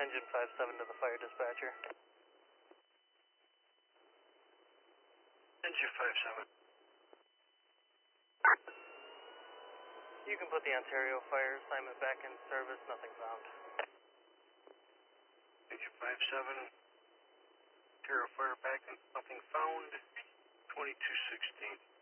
Engine 57 to the fire dispatcher. Engine 57. You can put the Ontario fire assignment back in service, nothing found. Engine 57. Ontario fire back and nothing found. 2216.